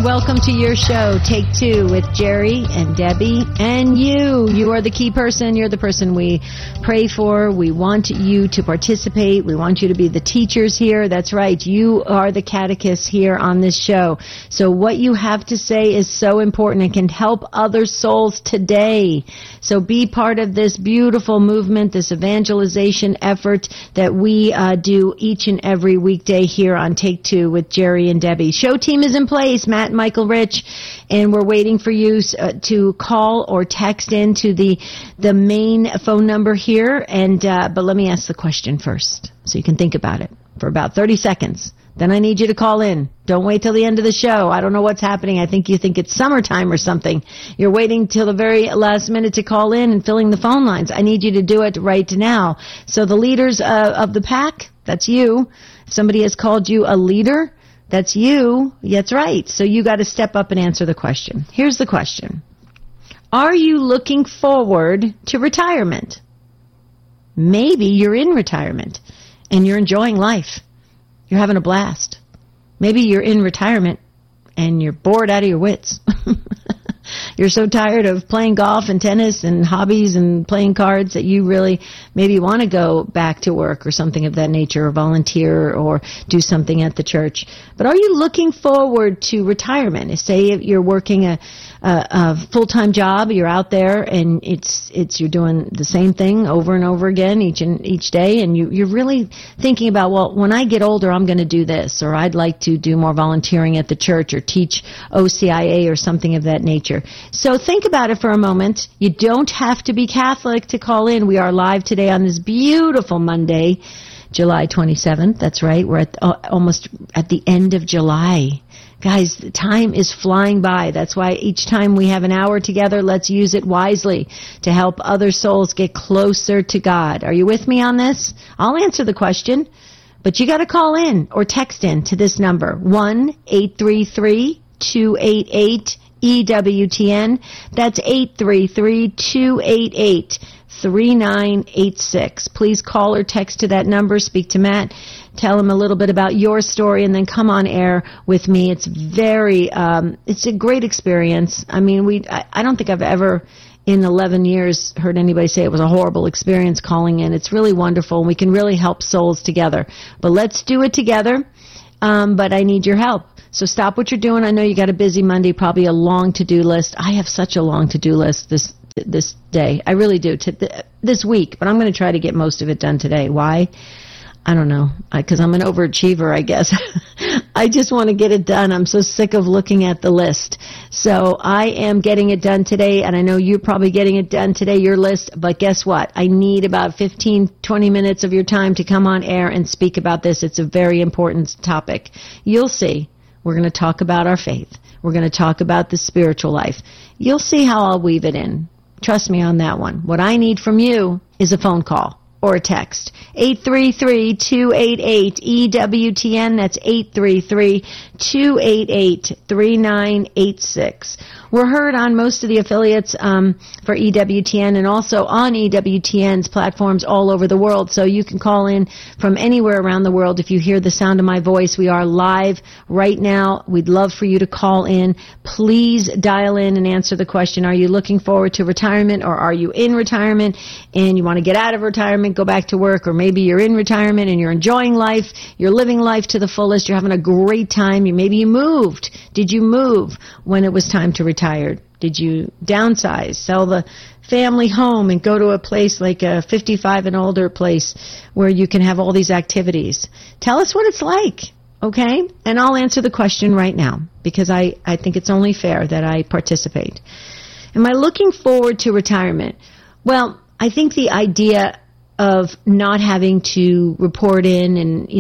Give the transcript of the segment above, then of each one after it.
welcome to your show, Take Two, with Jerry and Debbie and you. You are the key person. You're the person we pray for. We want you to participate. We want you to be the teachers here. That's right. You are the catechists here on this show. So what you have to say is so important and can help other souls today. So be part of this beautiful movement, this evangelization effort that we do each and every weekday here on Take Two with Jerry and Debbie. Show team is in place, Matt and Michael Rich, and we're waiting for you to call or text into the main phone number here. And but let me ask the question first, so you can think about it for about 30 seconds. Then I need you to call in. Don't wait till the end of the show. I don't know what's happening. I think you think it's summertime or something. You're waiting till the very last minute to call in and filling the phone lines. I need you to do it right now. So the leaders of the pack, that's you. If somebody has called you a leader, that's you. That's right. So you got to step up and answer the question. Here's the question. Are you looking forward to retirement? Maybe you're in retirement and you're enjoying life. You're having a blast. Maybe you're in retirement and you're bored out of your wits. You're so tired of playing golf and tennis and hobbies and playing cards that you really maybe want to go back to work or something of that nature, or volunteer or do something at the church. But are you looking forward to retirement? Say you're working a full-time job, you're out there and you're doing the same thing over and over again each day, and you're really thinking about, well, when I get older, I'm going to do this, or I'd like to do more volunteering at the church or teach OCIA or something of that nature. So think about it for a moment. You don't have to be Catholic to call in. We are live today on this beautiful Monday, July 27th. That's right. We're almost at the end of July. Guys, the time is flying by. That's why each time we have an hour together, let's use it wisely to help other souls get closer to God. Are you with me on this? I'll answer the question, but you got to call in or text in to this number, 1-833-288-EWTN. That's 833-288-3986. Please call or text to that number. Speak to Matt. Tell him a little bit about your story, and then come on air with me. It's it's a great experience. I mean, I don't think I've ever in 11 years heard anybody say it was a horrible experience calling in. It's really wonderful, and we can really help souls together. But let's do it together. But I need your help. So stop what you're doing. I know you got a busy Monday, probably a long to-do list. I have such a long to-do list this day. I really do, this week. But I'm going to try to get most of it done today. Why? I don't know, because I'm an overachiever, I guess. I just want to get it done. I'm so sick of looking at the list. So I am getting it done today, and I know you're probably getting it done today, your list. But guess what? I need about 15, 20 minutes of your time to come on air and speak about this. It's a very important topic. You'll see. We're going to talk about our faith. We're going to talk about the spiritual life. You'll see how I'll weave it in. Trust me on that one. What I need from you is a phone call or a text. 833-288-EWTN. That's 833-288-3986. We're heard on most of the affiliates for EWTN, and also on EWTN's platforms all over the world. So you can call in from anywhere around the world if you hear the sound of my voice. We are live right now. We'd love for you to call in. Please dial in and answer the question, are you looking forward to retirement, or are you in retirement and you want to get out of retirement, go back to work, or maybe you're in retirement and you're enjoying life, you're living life to the fullest, you're having a great time, maybe you moved. Did you move when it was time to retire? Did you downsize, sell the family home and go to a place like a 55 and older place where you can have all these activities? Tell us what it's like, okay? And I'll answer the question right now, because I think it's only fair that I participate. Am I looking forward to retirement? Well, I think the idea of not having to report in and,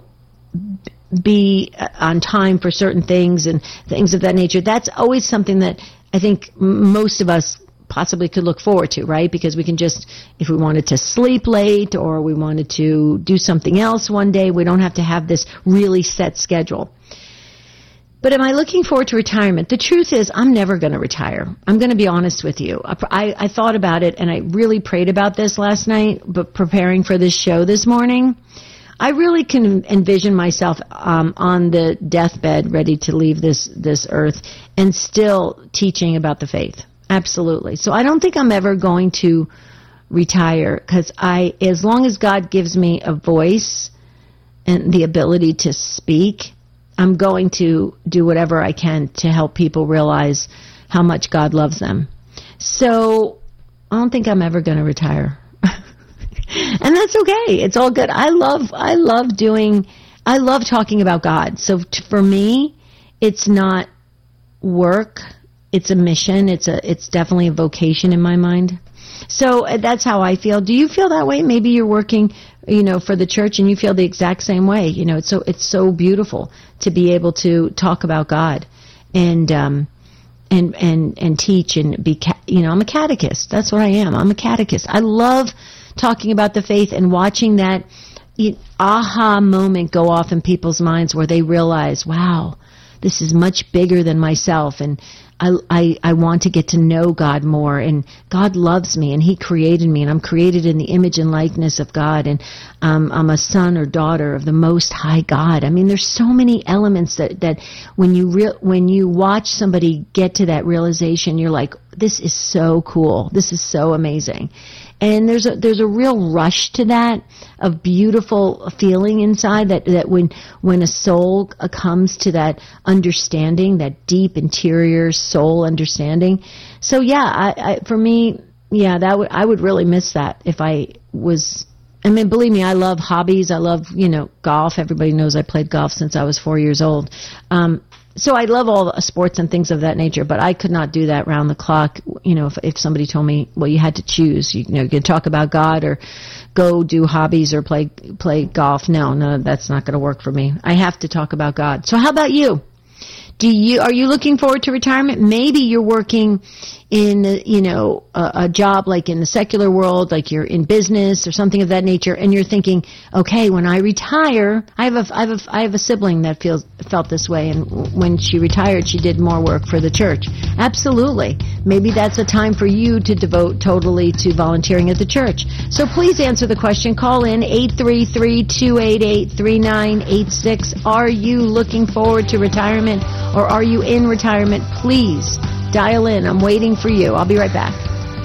be on time for certain things and things of that nature, that's always something that I think most of us possibly could look forward to, right? Because we can just, if we wanted to sleep late or we wanted to do something else one day, we don't have to have this really set schedule. But am I looking forward to retirement? The truth is, I'm never going to retire. I'm going to be honest with you. I thought about it, and I really prayed about this last night, but preparing for this show this morning, I really can envision myself on the deathbed, ready to leave this earth, and still teaching about the faith. Absolutely. So I don't think I'm ever going to retire, because as long as God gives me a voice and the ability to speak, I'm going to do whatever I can to help people realize how much God loves them. So I don't think I'm ever going to retire. And that's okay. It's all good. I love talking about God. So for me, it's not work. It's a mission. It's definitely a vocation in my mind. So that's how I feel. Do you feel that way? Maybe you're working, for the church and you feel the exact same way. It's so beautiful to be able to talk about God and teach and be, I'm a catechist. That's what I am. I'm a catechist. I love talking about the faith and watching that aha moment go off in people's minds where they realize, wow, this is much bigger than myself, and I want to get to know God more, and God loves me, and He created me, and I'm created in the image and likeness of God, and I'm a son or daughter of the Most High God. I mean, there's so many elements that when you watch somebody get to that realization, you're like, this is so cool, this is so amazing. And there's a real rush to that, of beautiful feeling inside that when a soul comes to that understanding, that deep interior soul understanding. So yeah, for me, I would really miss that if I was. I mean, believe me, I love hobbies. I love, golf. Everybody knows I played golf since I was 4 years old. So I love all the sports and things of that nature, but I could not do that round the clock. If somebody told me, well, you had to choose, you can talk about God or go do hobbies or play golf. No, that's not going to work for me. I have to talk about God. So how about you? Are you looking forward to retirement? Maybe you're working in, a job like in the secular world, like you're in business or something of that nature, and you're thinking, okay, when I retire, I have a sibling that felt this way, and when she retired, she did more work for the church. Absolutely. Maybe that's a time for you to devote totally to volunteering at the church. So please answer the question. Call in 833-288-3986. Are you looking forward to retirement, or are you in retirement? Please dial in. I'm waiting for you. I'll be right back.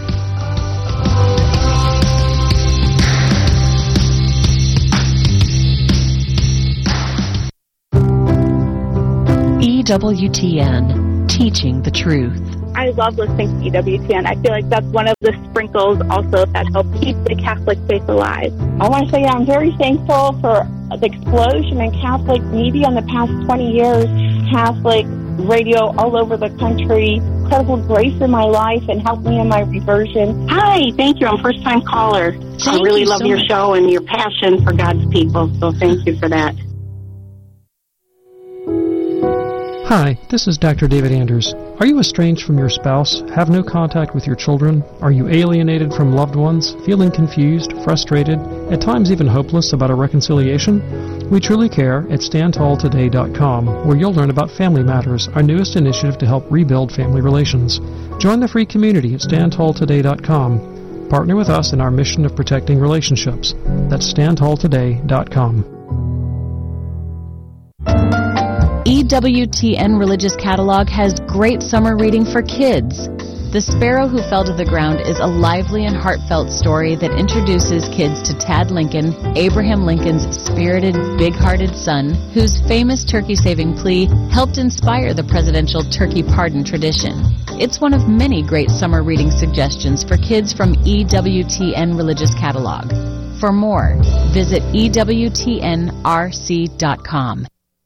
EWTN, teaching the truth. I love listening to EWTN. I feel like that's one of the sprinkles also that help keep the Catholic faith alive. I want to say I'm very thankful for the explosion in Catholic media in the past 20 years. Catholic radio all over the country, incredible grace in my life, and helped me in my reversion. Hi, thank you. I'm a first-time caller. I really love your show and your passion for God's people, so thank you for that. Hi, this is Dr. David Anders. Are you estranged from your spouse, have no contact with your children? Are you alienated from loved ones, feeling confused, frustrated, at times even hopeless about a reconciliation? We truly care at StandTallToday.com, where you'll learn about Family Matters, our newest initiative to help rebuild family relations. Join the free community at StandTallToday.com. Partner with us in our mission of protecting relationships. That's StandTallToday.com. EWTN Religious Catalog has great summer reading for kids. The Sparrow Who Fell to the Ground is a lively and heartfelt story that introduces kids to Tad Lincoln, Abraham Lincoln's spirited, big-hearted son, whose famous turkey-saving plea helped inspire the presidential turkey pardon tradition. It's one of many great summer reading suggestions for kids from EWTN Religious Catalog. For more, visit EWTNRC.com.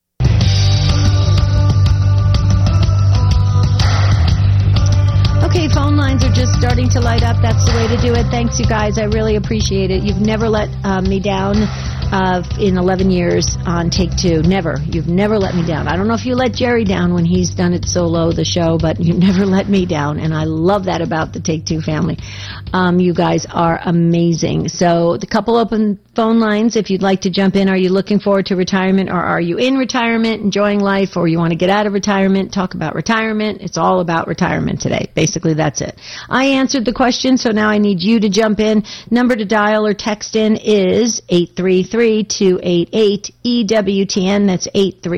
Okay, phone lines are just starting to light up. That's the way to do it. Thanks, you guys. I really appreciate it. You've never let me down in 11 years on Take Two. Never. You've never let me down. I don't know if you let Jerry down when he's done it solo, the show, but you never let me down, and I love that about the Take Two family. You guys are amazing. So the couple open phone lines, if you'd like to jump in. Are you looking forward to retirement, or are you in retirement, enjoying life, or you want to get out of retirement? Talk about retirement. It's all about retirement today. Basically, that's it. I answered the question, so now I need you to jump in. Number to dial or text in is 833 833-288-EWTN. That's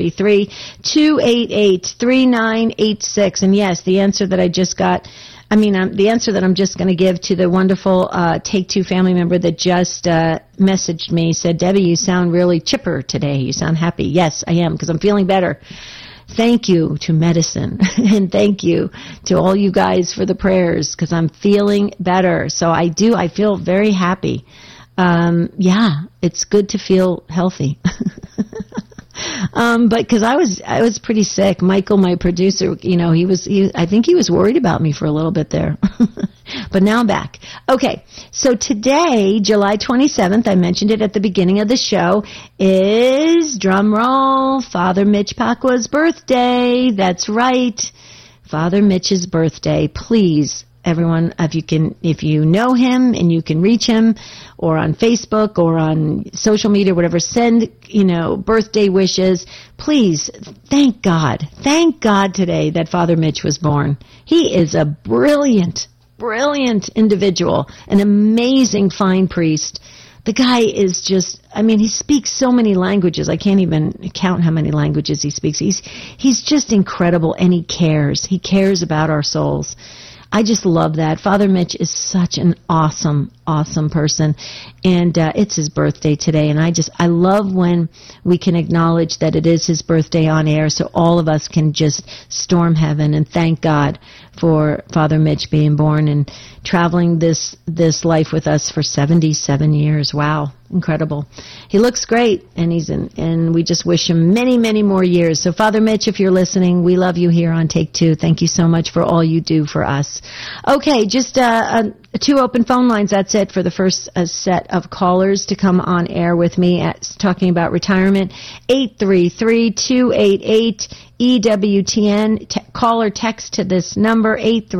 833-288-3986. And yes, the answer that I just got, the answer that I'm just going to give to the wonderful Take Two family member that just messaged me, said, Debbie, you sound really chipper today. You sound happy. Yes, I am, because I'm feeling better. Thank you to medicine, and thank you to all you guys for the prayers, because I'm feeling better. So I feel very happy. It's good to feel healthy. But because I was pretty sick. Michael, my producer, I think he was worried about me for a little bit there. But now I'm back. Okay, so today, July 27th, I mentioned it at the beginning of the show, is, drum roll, Father Mitch Pacua's birthday. That's right, Father Mitch's birthday. Please, everyone, if you know him and you can reach him, or on Facebook or on social media, whatever, send, birthday wishes. Please, thank God today that Father Mitch was born. He is a brilliant individual, an amazing fine priest. The guy is just, he speaks so many languages. I can't even count how many languages he speaks. He's just incredible, and he cares. He cares about our souls. I just love that. Father Mitch is such an awesome person, and it's his birthday today, and I love when we can acknowledge that it is his birthday on air, so all of us can just storm heaven and thank God for Father Mitch being born and traveling this life with us for 77 years. Wow, incredible. He looks great, and we just wish him many, many more years. So Father Mitch, if you're listening, we love you here on Take Two. Thank you so much for all you do for us. Okay, just 2 open phone lines. That's it for the first set of callers to come on air with me talking about retirement. 833-288-EWTN. Call or text to this number,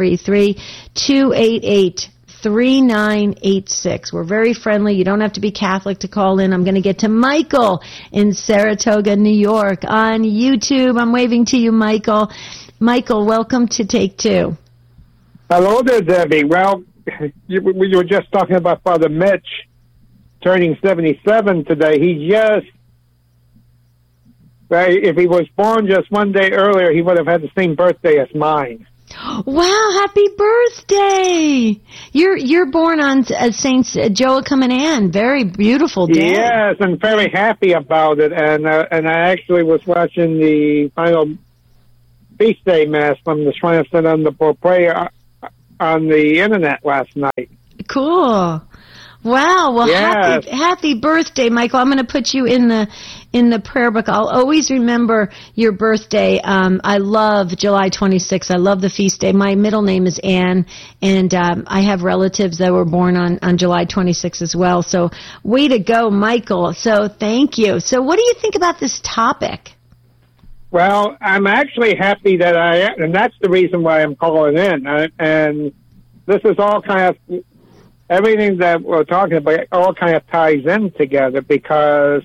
833-288-3986. We're very friendly. You don't have to be Catholic to call in. I'm going to get to Michael in Saratoga, New York on YouTube. I'm waving to you, Michael. Michael, welcome to Take Two. Hello there, Debbie. Well, you were just talking about Father Mitch turning 77 today. If he was born just one day earlier, he would have had the same birthday as mine. Wow, happy birthday! You're born on Saints Joachim and Anne. Very beautiful day. Yes, I'm very happy about it. And I actually was watching the final feast day mass from the Shrine of St. Anna Prayer on the internet last night. Cool. Wow. Well, yes. Happy birthday, Michael. I'm going to put you in the prayer book. I'll always remember your birthday. I love July 26th. I love the feast day. My middle name is Anne, and I have relatives that were born on July 26th as well. So way to go, Michael. So thank you. So what do you think about this topic? Well, I'm actually happy that and that's the reason why I'm calling in. And this is all kind of, everything that we're talking about all kind of ties in together, because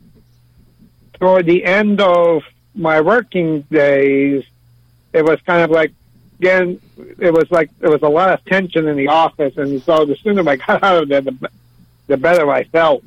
toward the end of my working days, it was kind of like, again, it was a lot of tension in the office, and so the sooner I got out of there, the better I felt.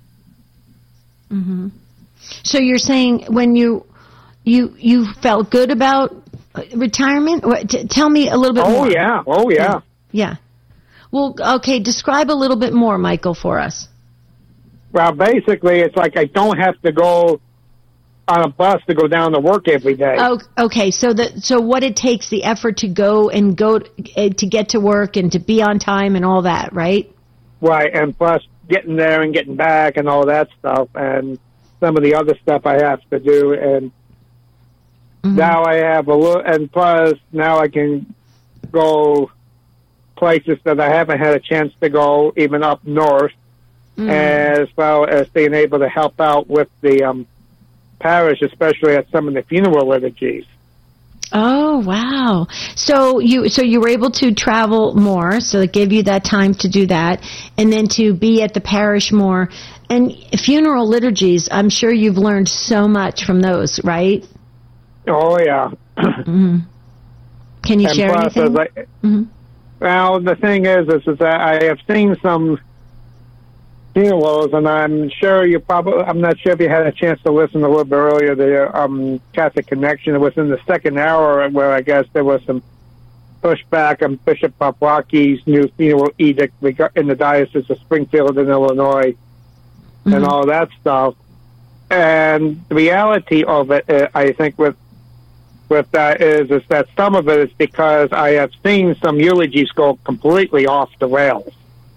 Mm-hmm. So you're saying when you felt good about retirement? Tell me a little bit more. Oh, yeah. Yeah. Well, okay, describe a little bit more, Michael, for us. Well, basically, it's like I don't have to go on a bus to go down to work every day. Oh, okay, so what it takes, the effort to go to get to work and to be on time and all that, right? Right, and plus getting there and getting back and all that stuff, and some of the other stuff I have to do, and now I have and plus now I can go places that I haven't had a chance to go, even up north, as well as being able to help out with the parish, especially at some of the funeral liturgies. Oh, wow. So you were able to travel more, so it gave you that time to do that, and then to be at the parish more. And funeral liturgies, I'm sure you've learned so much from those, right? Oh, yeah. Mm-hmm. Can you share anything? Well, the thing is that I have seen some funerals, and I'm not sure if you had a chance to listen a little bit earlier, the Catholic Connection. It was in the second hour where I guess there was some pushback on Bishop Paprocki's new funeral edict in the Diocese of Springfield in Illinois, and all that stuff. And the reality of it, I think, with that is that some of it is because I have seen some eulogies go completely off the rails.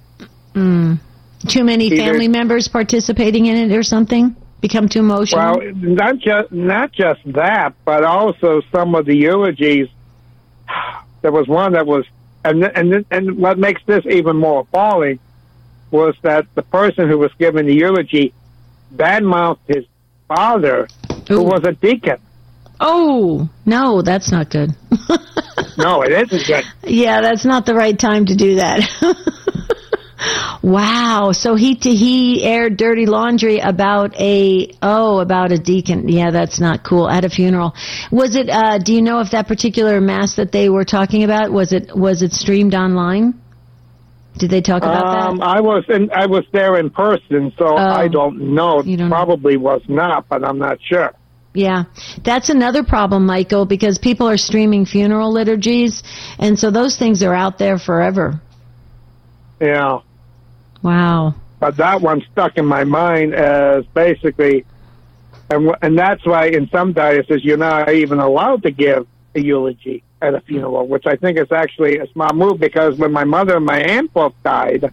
Too many family members participating in it or something? Become too emotional? Well, not just that, but also some of the eulogies. There was one that was, and what makes this even more appalling was that the person who was giving the eulogy badmouthed his father, who was a deacon. Oh, no, that's not good. No, it isn't good. Yeah, that's not the right time to do that. Wow. So he aired dirty laundry about a deacon. Yeah, that's not cool at a funeral. Was it do you know if that particular mass that they were talking about was it streamed online? Did they talk about that? I was there in person, so I don't know. Probably was not, but I'm not sure. Yeah, that's another problem, Michael, because people are streaming funeral liturgies, and so those things are out there forever. Yeah. Wow. But that one stuck in my mind as basically, and that's why in some dioceses you're not even allowed to give a eulogy at a funeral, which I think is actually a smart move, because when my mother and my aunt both died,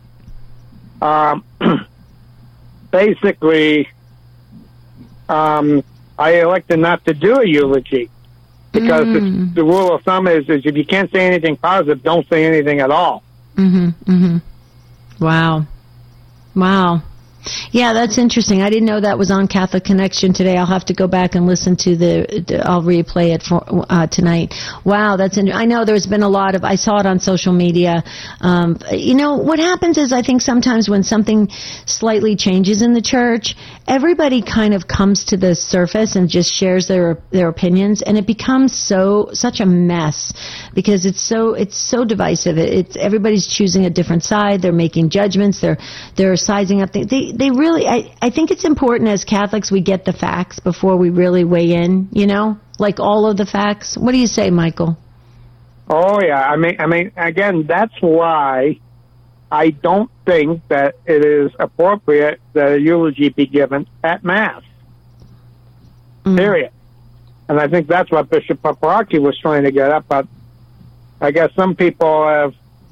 basically, I elected not to do a eulogy, because the rule of thumb is if you can't say anything positive, don't say anything at all. Wow. Yeah, that's interesting. I didn't know that was on Catholic Connection today. I'll have to go back and listen to I'll replay it for tonight. Wow, that's I know there's been a lot of, I saw it on social media. What happens is I think sometimes when something slightly changes in the church, everybody kind of comes to the surface and just shares their opinions, and it becomes such a mess because it's so divisive. Everybody's choosing a different side. They're making judgments. They're sizing up things. They really, I think it's important as Catholics we get the facts before we really weigh in, like all of the facts. What do you say, Michael? Oh, yeah. I mean, again, that's why I don't think that it is appropriate that a eulogy be given at Mass. Period. And I think that's what Bishop Paprocki was trying to get at, but I guess some people have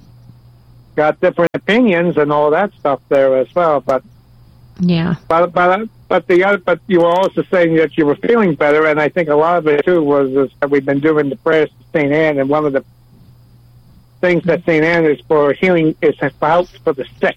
got different opinions and all that stuff there as well, but yeah. But you were also saying that you were feeling better, and I think a lot of it too was that we've been doing the prayers to St. Anne, and one of the things that St. Anne is for healing is help for the sick.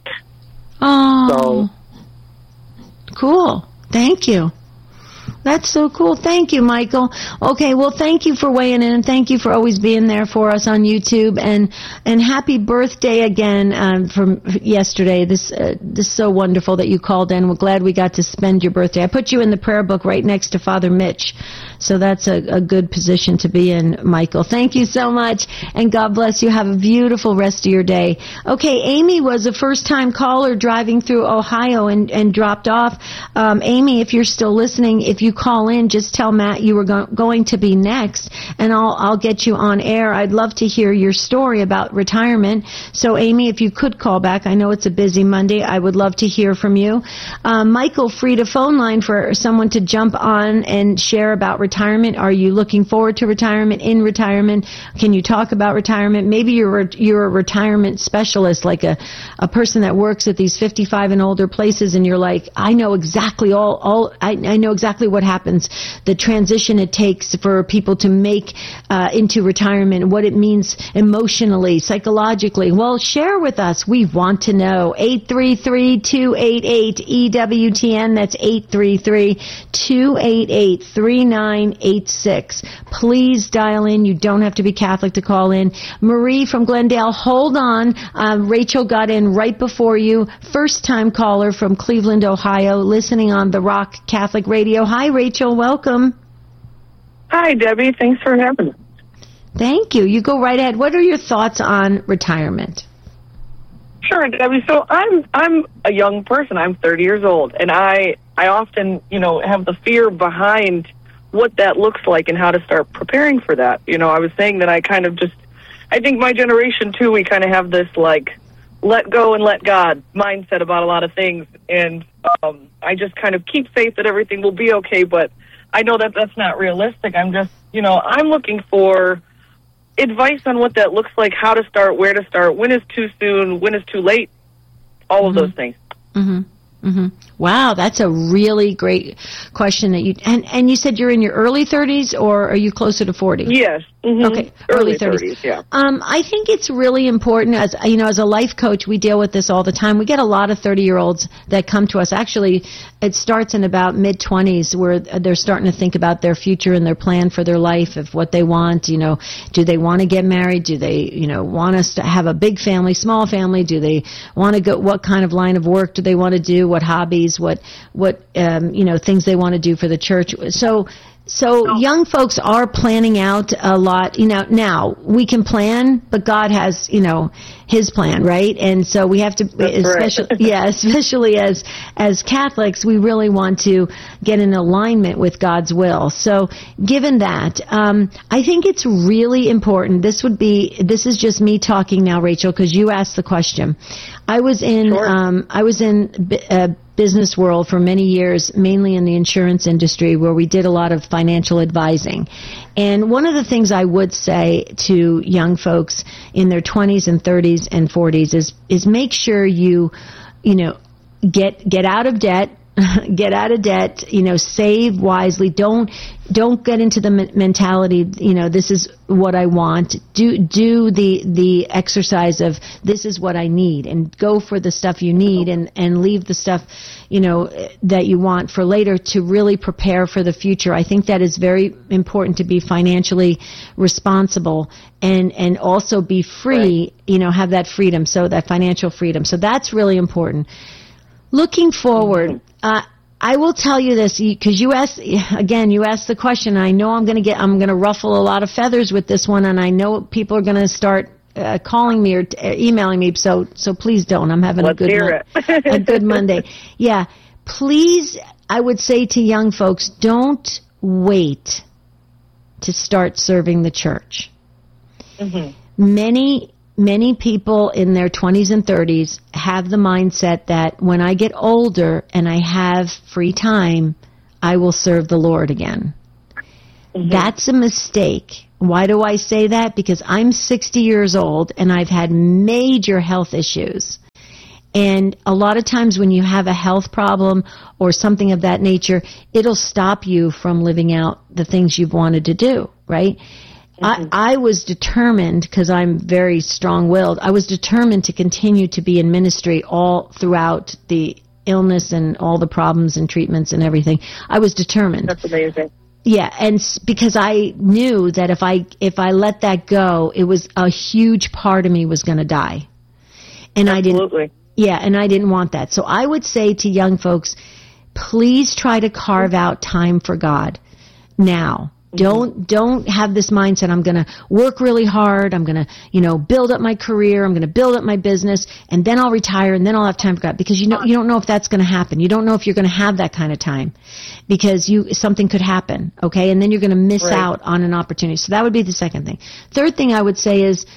Oh, so cool! Thank you. That's so cool. Thank you, Michael. Okay, well, thank you for weighing in, and thank you for always being there for us on YouTube. And happy birthday again from yesterday. This is so wonderful that you called in. We're glad we got to spend your birthday. I put you in the prayer book right next to Father Mitch, so that's a good position to be in, Michael. Thank you so much, and God bless you. Have a beautiful rest of your day. Okay, Amy was a first-time caller driving through Ohio and dropped off. Amy, if you're still listening, if you call in, just tell Matt you were going to be next, and I'll get you on air. I'd love to hear your story about retirement. So, Amy, if you could call back, I know it's a busy Monday. I would love to hear from you. Michael freed a phone line for someone to jump on and share about retirement. Are you looking forward to retirement, in retirement? Can you talk about retirement? Maybe you're a retirement specialist, like a person that works at these 55 and older places, and you're like, I know exactly I know exactly what happens, the transition it takes for people to make into retirement, what it means emotionally, psychologically. Well, share with us. We want to know. 833-288-EWTN. That's 833-288-3986. Please dial in. You don't have to be Catholic to call in. Marie from Glendale, hold on. Rachel got in right before you. First-time caller from Cleveland, Ohio, listening on The Rock Catholic Radio. Hi, Rachel. Welcome. Hi, Debbie. Thanks for having me. Thank you. You go right ahead. What are your thoughts on retirement? Sure, Debbie. So I'm a young person. I'm 30 years old, and I often, have the fear behind what that looks like and how to start preparing for that. I was saying that I think my generation too, we kind of have this let go and let God mindset about a lot of things, and I just kind of keep faith that everything will be okay, but I know that that's not realistic. I'm just, I'm looking for advice on what that looks like, how to start, where to start, when is too soon, when is too late, all of those things. Mm-hmm. Mm-hmm. Wow, that's a really great question. And you said you're in your early 30s, or are you closer to 40? Yes. Mm-hmm. Okay, early 30s. Yeah. I think it's really important, as a life coach, we deal with this all the time. We get a lot of 30-year-olds that come to us. Actually, it starts in about mid-20s where they're starting to think about their future and their plan for their life, of what they want. Do they want to get married? Do they, want us to have a big family, small family? Do they want to go, what kind of line of work do they want to do? What hobbies? What things they want to do for the church? So young folks are planning out a lot. Now we can plan, but God has, His plan, right? And so we have to, especially as Catholics, we really want to get in alignment with God's will. So given that, I think it's really important. This is just me talking now, Rachel, because you asked the question. I was in business world for many years, mainly in the insurance industry, where we did a lot of financial advising. And one of the things I would say to young folks in their 20s and 30s and 40s is make sure you get out of debt. Get out of debt, save wisely. Don't get into the mentality, this is what I want. Do the exercise of this is what I need, and go for the stuff you need, and leave the stuff, that you want for later, to really prepare for the future. I think that is very important, to be financially responsible and also be free, have that freedom, so that financial freedom. So that's really important. Looking forward, I will tell you this, because you asked the question. I know I'm going to ruffle a lot of feathers with this one, and I know people are going to start calling me or emailing me. So please don't. I'm having a good Monday. Yeah, please. I would say to young folks, don't wait to start serving the church. Mm-hmm. Many people in their 20s and 30s have the mindset that when I get older and I have free time, I will serve the Lord again. Mm-hmm. That's a mistake. Why do I say that? Because I'm 60 years old and I've had major health issues. And a lot of times when you have a health problem or something of that nature, it'll stop you from living out the things you've wanted to do, right? Mm-hmm. I was determined, because I'm very strong-willed, I was determined to continue to be in ministry all throughout the illness and all the problems and treatments and everything. I was determined. That's amazing. Yeah, and because I knew that if I let that go, it was a huge part of me was going to die. And Absolutely. I didn't want that. So I would say to young folks, please try to carve out time for God now. Don't have this mindset, I'm going to work really hard, I'm going to, build up my career, I'm going to build up my business, and then I'll retire, and then I'll have time for God. Because you don't know if that's going to happen. You don't know if you're going to have that kind of time, because something could happen, okay? And then you're going to miss out on an opportunity. So that would be the second thing. Third thing I would say is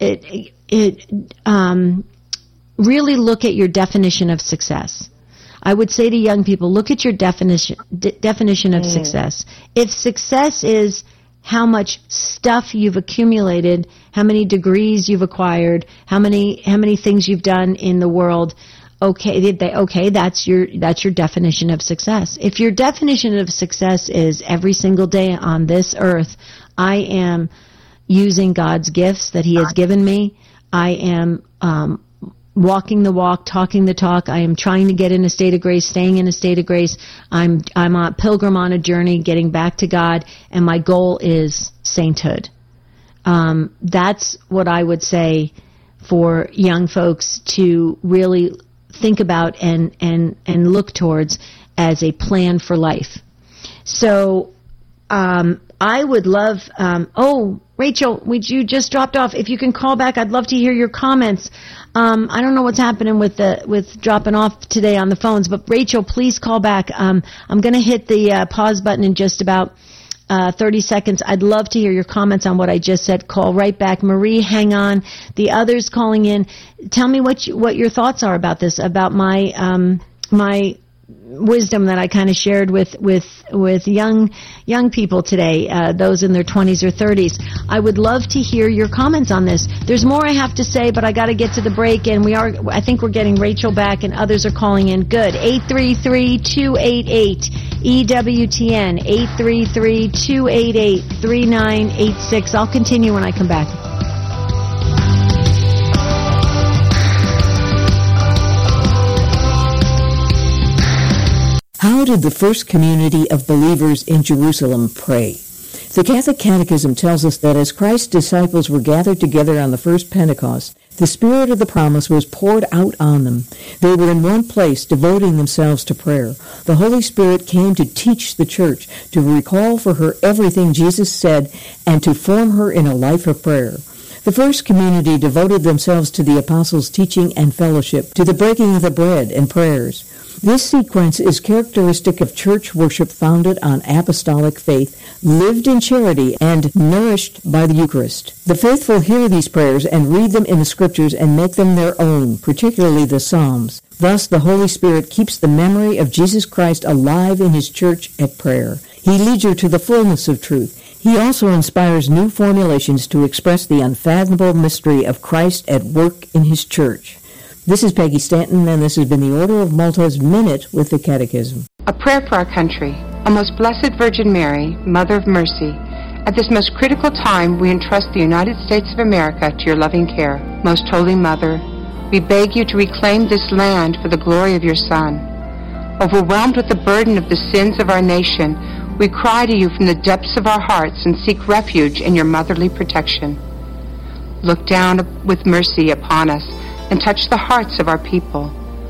really look at your definition of success. I would say to young people, look at your definition of success. If success is how much stuff you've accumulated, how many degrees you've acquired, how many things you've done in the world, that's your definition of success. If your definition of success is every single day on this earth, I am using God's gifts that He has given me, I am walking the walk, talking the talk. I am trying to get in a state of grace, staying in a state of grace. I'm a pilgrim on a journey, getting back to God, and my goal is sainthood. That's what I would say for young folks to really think about and look towards as a plan for life. So I would love, Rachel, you just dropped off. If you can call back, I'd love to hear your comments. I don't know what's happening with dropping off today on the phones, but Rachel, please call back. I'm going to hit the pause button in just about 30 seconds. I'd love to hear your comments on what I just said. Call right back. Marie, hang on. The others calling in, tell me what your thoughts are about this, about my my wisdom that I kind of shared with young people today, those in their 20s or 30s. I would love to hear your comments on this. There's more I have to say, but I got to get to the break, and I think we're getting Rachel back, and others are calling in. Good. 833-288 EWTN 833-288-3986. I'll continue when I come back. How did the first community of believers in Jerusalem pray? The Catholic Catechism tells us that as Christ's disciples were gathered together on the first Pentecost, the Spirit of the promise was poured out on them. They were in one place, devoting themselves to prayer. The Holy Spirit came to teach the church, to recall for her everything Jesus said, and to form her in a life of prayer. The first community devoted themselves to the apostles' teaching and fellowship, to the breaking of the bread and prayers. This sequence is characteristic of church worship founded on apostolic faith, lived in charity, and nourished by the Eucharist. The faithful hear these prayers and read them in the Scriptures and make them their own, particularly the Psalms. Thus, the Holy Spirit keeps the memory of Jesus Christ alive in His church at prayer. He leads you to the fullness of truth. He also inspires new formulations to express the unfathomable mystery of Christ at work in His church. This is Peggy Stanton, and this has been the Order of Malta's Minute with the Catechism. A prayer for our country. O most blessed Virgin Mary, Mother of Mercy, at this most critical time we entrust the United States of America to your loving care. Most Holy Mother, we beg you to reclaim this land for the glory of your Son. Overwhelmed with the burden of the sins of our nation, we cry to you from the depths of our hearts and seek refuge in your motherly protection. Look down with mercy upon us and touch the hearts of our people.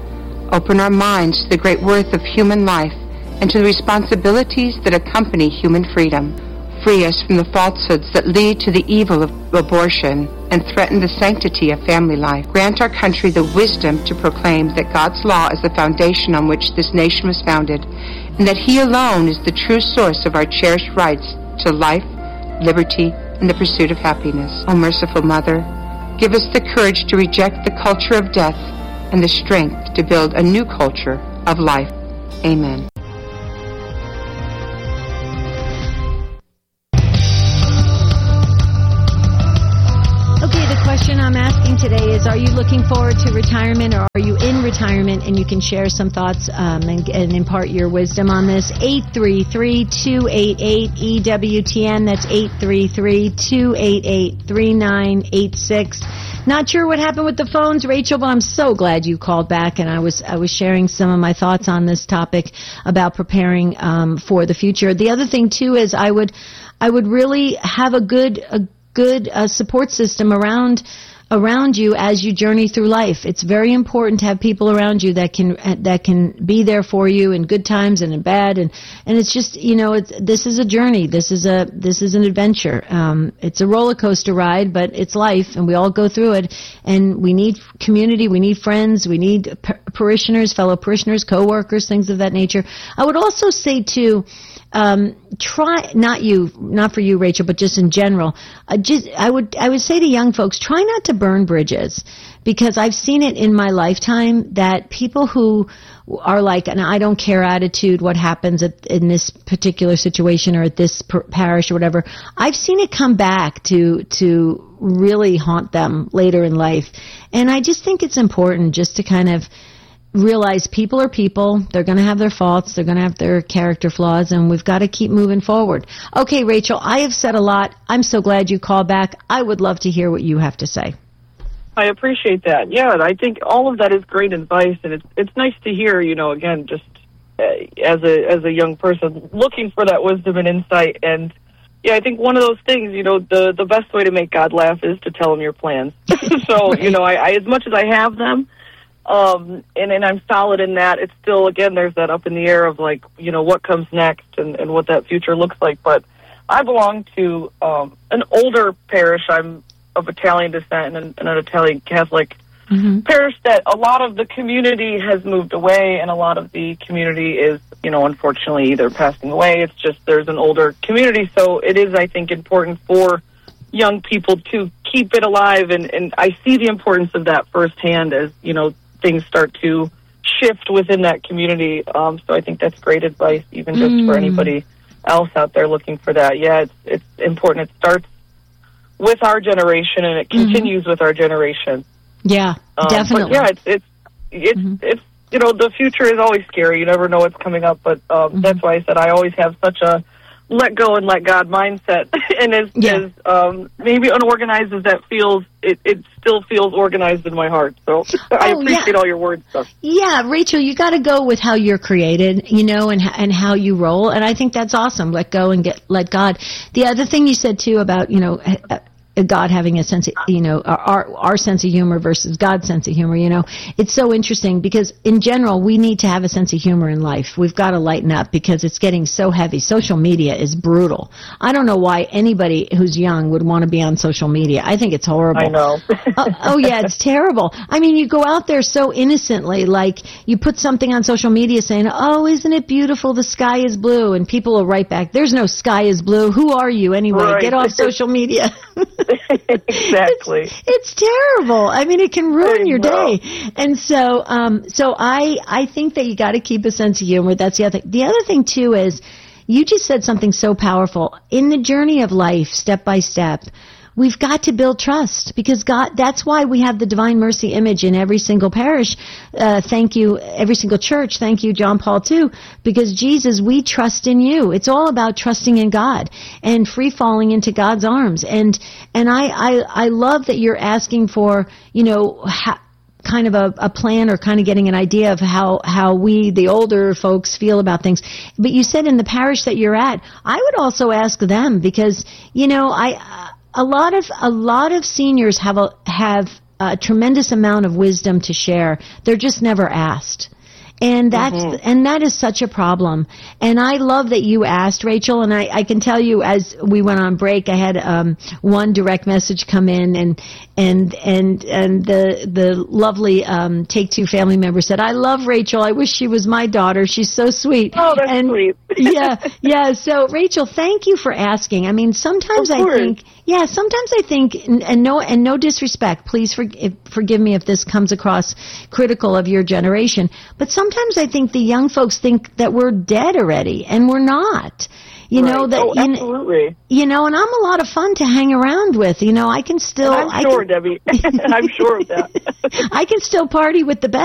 Open our minds to the great worth of human life and to the responsibilities that accompany human freedom. Free us from the falsehoods that lead to the evil of abortion and threaten the sanctity of family life. Grant our country the wisdom to proclaim that God's law is the foundation on which this nation was founded, and that He alone is the true source of our cherished rights to life, liberty, and the pursuit of happiness. O merciful Mother, give us the courage to reject the culture of death and the strength to build a new culture of life. Amen. Okay, the question I'm asking today is, are you looking forward to retirement, or are you in retirement? And you can share some thoughts and impart your wisdom on this. 833-288-EWTN. That's 833-288-3986. Not sure what happened with the phones, Rachel, but I'm so glad you called back, and I was sharing some of my thoughts on this topic about preparing for the future. The other thing too is I would really have a good support system around you as you journey through life. It's very important to have people around you that can be there for you in good times and in bad, and it's just, this is a journey. This is an adventure. It's a roller coaster ride, but it's life, and we all go through it. And we need community, we need friends, we need parishioners, fellow parishioners, co-workers, things of that nature. I would also say too, try, not for you, Rachel, but just in general, I would say to young folks, try not to burn bridges, because I've seen it in my lifetime that people who are like an I don't care attitude, what happens in this particular situation or at this parish or whatever, I've seen it come back to really haunt them later in life. And I just think it's important just to kind of realize people are people. They're going to have their faults. They're going to have their character flaws, and we've got to keep moving forward. Okay, Rachel, I have said a lot. I'm so glad you called back. I would love to hear what you have to say. I appreciate that. Yeah, I think all of that is great advice, and it's nice to hear, again, just as a young person looking for that wisdom and insight. And yeah, I think one of those things, the best way to make God laugh is to tell Him your plans. So, I as much as I have them, and I'm solid in that, it's still, again, there's that up in the air of like, what comes next and what that future looks like. But I belong to an older parish. I'm of Italian descent and an Italian Catholic parish that a lot of the community has moved away, and a lot of the community is, unfortunately either passing away. It's just there's an older community, so it is, I think, important for young people to keep it alive, and I see the importance of that firsthand as, things start to shift within that community. So I think that's great advice, even just for anybody else out there looking for that. Yeah, it's important. It starts with our generation, and it continues with our generation. Yeah, definitely. But yeah, it's the future is always scary. You never know what's coming up, but that's why I said I always have such a let go and let God mindset. And as maybe unorganized as that feels, it still feels organized in my heart. So I appreciate all your words. So. Yeah, Rachel, you got to go with how you're created, and how you roll. And I think that's awesome. Let go and let God. The other thing you said too about, God having a sense of, our sense of humor versus God's sense of humor, it's so interesting because in general, we need to have a sense of humor in life. We've got to lighten up because it's getting so heavy. Social media is brutal. I don't know why anybody who's young would want to be on social media. I think it's horrible. I know. Oh yeah, it's terrible. I mean, you go out there so innocently, like you put something on social media saying, oh, isn't it beautiful? The sky is blue. And people will write back, there's no sky is blue. Who are you anyway? Right. Get off social media. Exactly. It's terrible. I mean, it can ruin your day. And so I think that you got to keep a sense of humor. That's the other thing. The other thing too is you just said something so powerful. In the journey of life, step by step, we've got to build trust because God, that's why we have the Divine Mercy image in every single parish. Thank you, every single church. Thank you, John Paul II, because Jesus, we trust in you. It's all about trusting in God and free falling into God's arms. And I love that you're asking for, kind of a plan or kind of getting an idea of how we, the older folks, feel about things. But you said in the parish that you're at, I would also ask them because, a lot of seniors have a tremendous amount of wisdom to share. They're just never asked. And that is such a problem. And I love that you asked, Rachel, and I can tell you as we went on break, I had one direct message come in and the lovely Take Two family member said, I love Rachel. I wish she was my daughter. She's so sweet. Oh, that's sweet. Yeah. So Rachel, thank you for asking. I mean, sometimes I think, and no disrespect, please forgive me if this comes across critical of your generation, but sometimes I think the young folks think that we're dead already, and we're not. Absolutely. And I'm a lot of fun to hang around with. I can still. And I'm sure, Debbie. I'm sure of that. I can still party with the best.